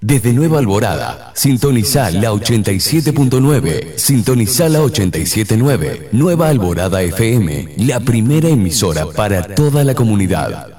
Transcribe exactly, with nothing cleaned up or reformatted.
Desde Nueva Alborada, sintonizá la ochenta y siete punto nueve, sintonizá la ochenta y siete punto nueve, Nueva Alborada F M, la primera emisora para toda la comunidad.